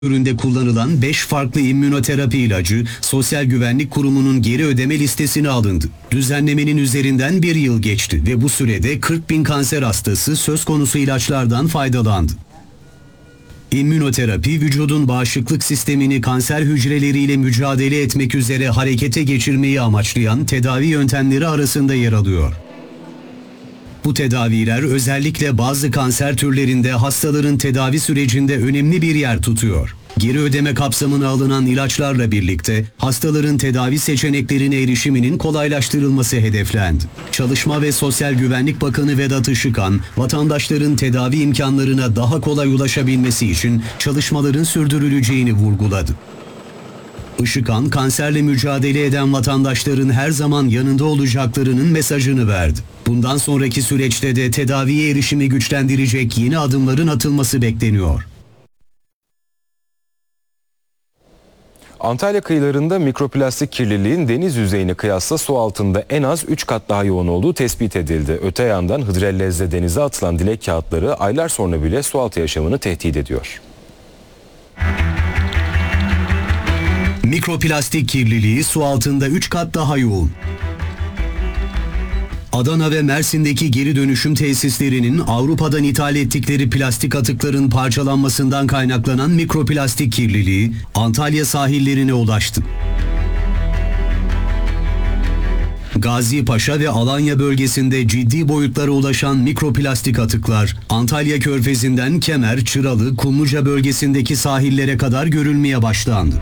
üründe kullanılan 5 farklı immünoterapi ilacı Sosyal Güvenlik Kurumu'nun geri ödeme listesine alındı. Düzenlemenin üzerinden bir yıl geçti ve bu sürede 40.000 kanser hastası söz konusu ilaçlardan faydalandı. İmmünoterapi, vücudun bağışıklık sistemini kanser hücreleriyle mücadele etmek üzere harekete geçirmeyi amaçlayan tedavi yöntemleri arasında yer alıyor. Bu tedaviler özellikle bazı kanser türlerinde hastaların tedavi sürecinde önemli bir yer tutuyor. Geri ödeme kapsamına alınan ilaçlarla birlikte hastaların tedavi seçeneklerine erişiminin kolaylaştırılması hedeflendi. Çalışma ve Sosyal Güvenlik Bakanı Vedat Işıkhan, vatandaşların tedavi imkanlarına daha kolay ulaşabilmesi için çalışmaların sürdürüleceğini vurguladı. Işıkhan, kanserle mücadele eden vatandaşların her zaman yanında olacaklarının mesajını verdi. Bundan sonraki süreçte de tedaviye erişimi güçlendirecek yeni adımların atılması bekleniyor. Antalya kıyılarında mikroplastik kirliliğin deniz yüzeyine kıyasla su altında en az 3 kat daha yoğun olduğu tespit edildi. Öte yandan Hıdrellez'de denize atılan dilek kağıtları aylar sonra bile sualtı yaşamını tehdit ediyor. Mikroplastik kirliliği su altında 3 kat daha yoğun. Adana ve Mersin'deki geri dönüşüm tesislerinin Avrupa'dan ithal ettikleri plastik atıkların parçalanmasından kaynaklanan mikroplastik kirliliği Antalya sahillerine ulaştı. Gazipaşa ve Alanya bölgesinde ciddi boyutlara ulaşan mikroplastik atıklar Antalya Körfezi'nden Kemer, Çıralı, Kumluca bölgesindeki sahillere kadar görülmeye başlandı.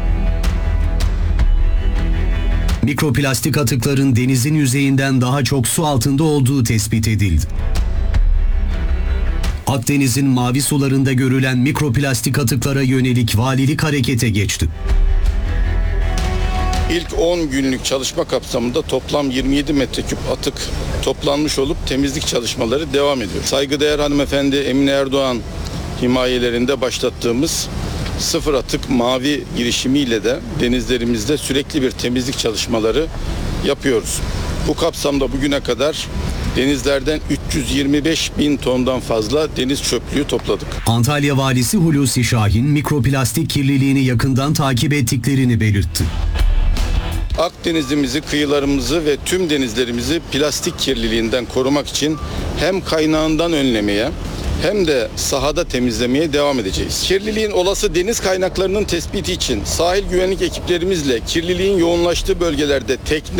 Mikroplastik atıkların denizin yüzeyinden daha çok su altında olduğu tespit edildi. Akdeniz'in mavi sularında görülen mikroplastik atıklara yönelik valilik harekete geçti. İlk 10 günlük çalışma kapsamında toplam 27 metreküp atık toplanmış olup temizlik çalışmaları devam ediyor. Saygıdeğer hanımefendi Emine Erdoğan himayelerinde başlattığımız sıfır atık mavi girişimiyle de denizlerimizde sürekli bir temizlik çalışmaları yapıyoruz. Bu kapsamda bugüne kadar denizlerden 325.000 tondan fazla deniz çöplüğü topladık. Antalya Valisi Hulusi Şahin mikroplastik kirliliğini yakından takip ettiklerini belirtti. Akdeniz'imizi, kıyılarımızı ve tüm denizlerimizi plastik kirliliğinden korumak için hem kaynağından önlemeye hem de sahada temizlemeye devam edeceğiz. Kirliliğin olası deniz kaynaklarının tespiti için sahil güvenlik ekiplerimizle kirliliğin yoğunlaştığı bölgelerde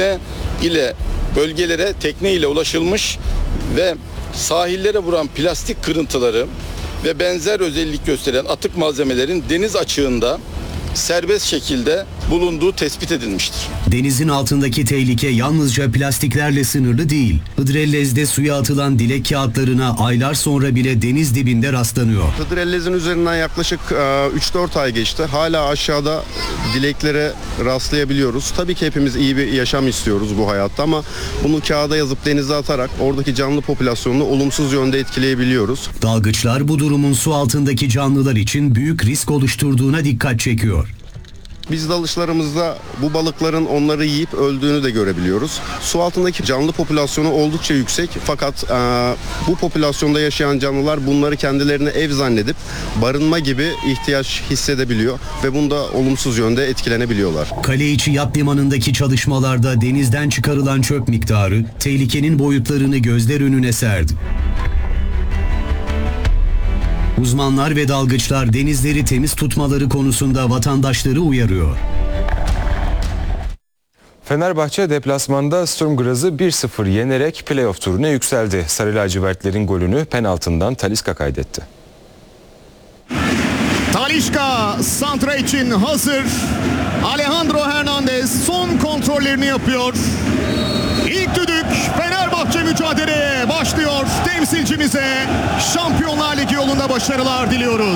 tekne ile ulaşılmış ve sahillere vuran plastik kırıntıları ve benzer özellik gösteren atık malzemelerin deniz açığında serbest şekilde bulunduğu tespit edilmiştir. Denizin altındaki tehlike yalnızca plastiklerle sınırlı değil. Hıdrellez'de suya atılan dilek kağıtlarına aylar sonra bile deniz dibinde rastlanıyor. Hıdrellez'in üzerinden yaklaşık 3-4 ay geçti. Hala aşağıda dileklere rastlayabiliyoruz. Tabii ki hepimiz iyi bir yaşam istiyoruz bu hayatta ama bunu kağıda yazıp denize atarak oradaki canlı popülasyonunu olumsuz yönde etkileyebiliyoruz. Dalgıçlar bu durumun su altındaki canlılar için büyük risk oluşturduğuna dikkat çekiyor. Biz dalışlarımızda bu balıkların onları yiyip öldüğünü de görebiliyoruz. Su altındaki canlı popülasyonu oldukça yüksek fakat bu popülasyonda yaşayan canlılar bunları kendilerine ev zannedip barınma gibi ihtiyaç hissedebiliyor ve bunda olumsuz yönde etkilenebiliyorlar. Kaleiçi Yat Limanı'ndaki çalışmalarda denizden çıkarılan çöp miktarı tehlikenin boyutlarını gözler önüne serdi. Uzmanlar ve dalgıçlar denizleri temiz tutmaları konusunda vatandaşları uyarıyor. Fenerbahçe deplasmanda Sturm Graz'ı 1-0 yenerek playoff turuna yükseldi. Sarı lacivertlerin golünü penaltından Talisca kaydetti. Talisca santra için hazır. Alejandro Hernandez son kontrollerini yapıyor. İlk düdük Fenerbahçe mücadeleye başlıyor. Temsilcimize Şampiyonlar Ligi yolunda başarılar diliyoruz.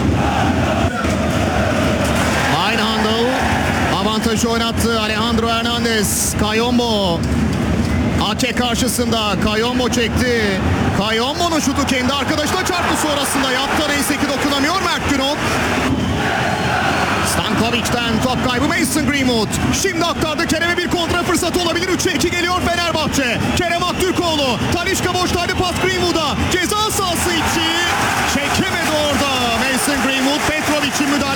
Eindhoven avantajı oynattı Alejandro Hernandez. Kayombo Ake karşısında Kayombo çekti. Kayombo'nun şutu kendi arkadaşına çarptı sonrasında yattı. Neyse ki dokunamıyor Mert Günok. Stankovic'ten top kaybı Mason Greenwood. Şimdi aktardı Kerem'e bir kontra fırsatı olabilir. 3'e 2 geliyor Fenerbahçe. Kerem Aktürkoğlu. Talisca boştaydı pas Greenwood'a. Ceza sahası içi. Çekemedi orada Mason Greenwood. Petrovic için müdahale